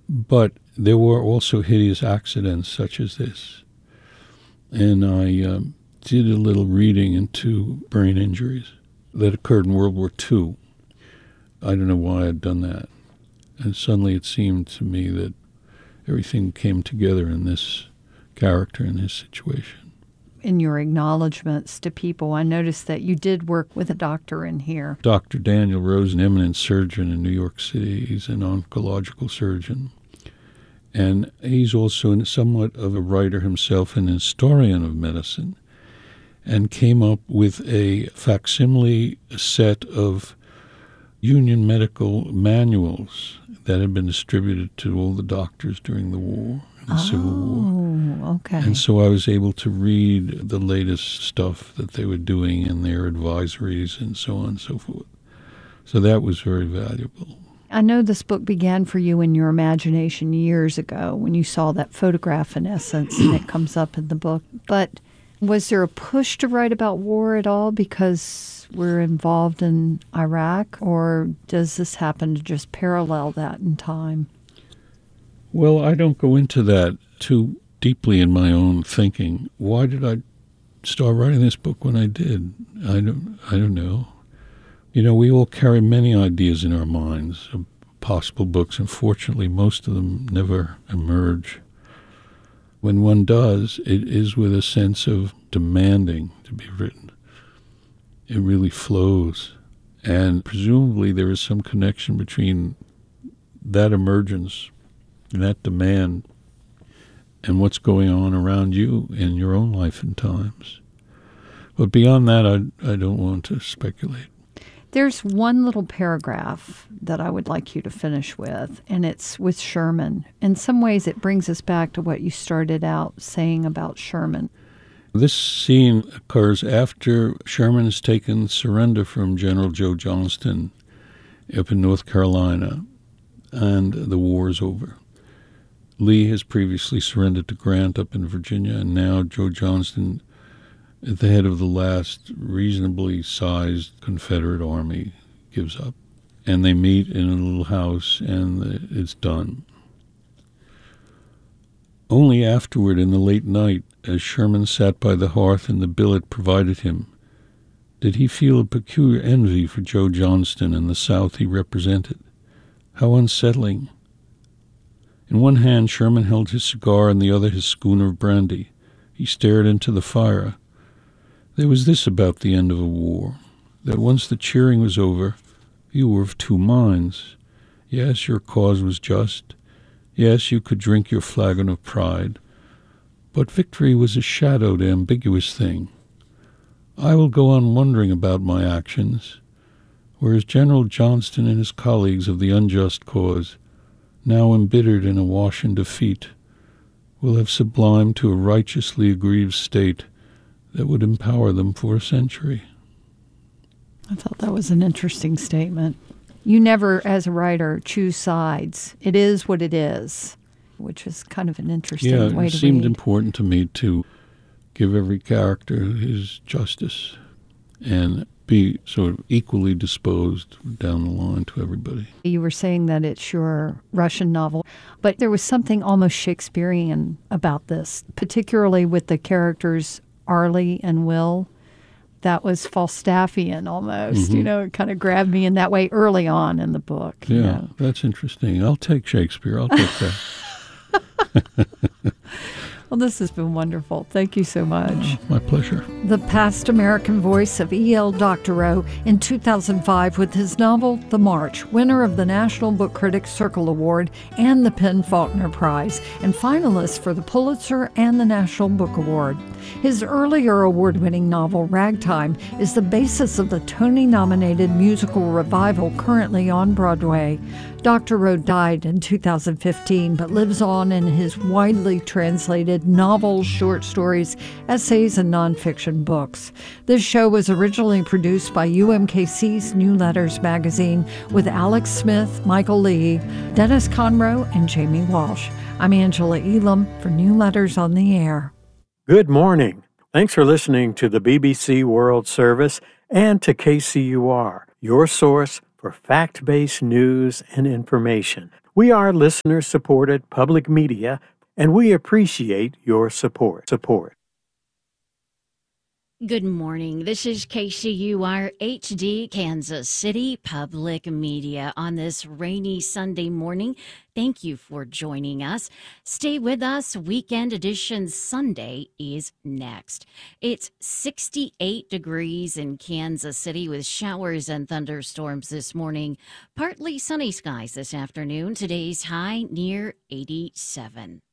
But there were also hideous accidents such as this. And I did a little reading into brain injuries that occurred in World War II. I don't know why I'd done that. And suddenly it seemed to me that everything came together in this character, in this situation. In your acknowledgments to people, I noticed that you did work with a doctor in here. Dr. Daniel Rose, an eminent surgeon in New York City. He's an oncological surgeon. And he's also somewhat of a writer himself, an historian of medicine, and came up with a facsimile set of Union medical manuals that had been distributed to all the doctors during the war, the Civil War. Oh, okay. And so I was able to read the latest stuff that they were doing in their advisories and so on and so forth. So that was very valuable. I know this book began for you in your imagination years ago when you saw that photograph, in essence, and it comes up in the book. But was there a push to write about war at all because we're involved in Iraq, or does this happen to just parallel that in time? Well, I don't go into that too deeply in my own thinking. Why did I start writing this book when I did? I don't know. You know, we all carry many ideas in our minds of possible books. Unfortunately, most of them never emerge. When one does, it is with a sense of demanding to be written. It really flows. And presumably there is some connection between that emergence and that demand and what's going on around you in your own life and times. But beyond that, I don't want to speculate. There's one little paragraph that I would like you to finish with, and it's with Sherman. In some ways, it brings us back to what you started out saying about Sherman. This scene occurs after Sherman has taken surrender from General Joe Johnston up in North Carolina, and the war is over. Lee has previously surrendered to Grant up in Virginia, and now Joe Johnston, at the head of the last reasonably sized Confederate army, gives up. And they meet in a little house, and it's done. Only afterward, in the late night, as Sherman sat by the hearth in the billet provided him, did he feel a peculiar envy for Joe Johnston and the South he represented. How unsettling. In one hand, Sherman held his cigar, in the other his schooner of brandy. He stared into the fire. There was this about the end of a war, that once the cheering was over, you were of two minds. Yes, your cause was just. Yes, you could drink your flagon of pride. But victory was a shadowed, ambiguous thing. I will go on wondering about my actions, whereas General Johnston and his colleagues of the unjust cause, now embittered in a wash and defeat, will have sublimed to a righteously aggrieved state that would empower them for a century. I thought that was an interesting statement. You never, as a writer, choose sides. It is what it is, which is kind of an interesting way to read. Yeah, it seemed important to me to give every character his justice and be sort of equally disposed down the line to everybody. You were saying that it's your Russian novel, but there was something almost Shakespearean about this, particularly with the characters Arlie and Will. That was Falstaffian almost. Mm-hmm. You know, it kind of grabbed me in that way early on in the book. Yeah, you know. That's interesting. I'll take Shakespeare. I'll take that. Well, this has been wonderful. Thank you so much. Oh, my pleasure. The past American voice of E.L. Doctorow in 2005 with his novel, The March, winner of the National Book Critics Circle Award and the PEN/Faulkner Prize, and finalist for the Pulitzer and the National Book Award. His earlier award-winning novel, Ragtime, is the basis of the Tony-nominated musical revival currently on Broadway. Doctorow died in 2015, but lives on in his widely translated novels, short stories, essays, and nonfiction books. This show was originally produced by UMKC's New Letters magazine with Alex Smith, Michael Lee, Dennis Conroe, and Jamie Walsh. I'm Angela Elam for New Letters on the Air. Good morning. Thanks for listening to the BBC World Service and to KCUR, your source for fact-based news and information. We are listener-supported public media, and we appreciate your support. Good morning. This is KCUR HD Kansas City Public Media on this rainy Sunday morning. Thank you for joining us. Stay with us. Weekend Edition Sunday is next. It's 68 degrees in Kansas City with showers and thunderstorms this morning. Partly sunny skies this afternoon. Today's high near 87.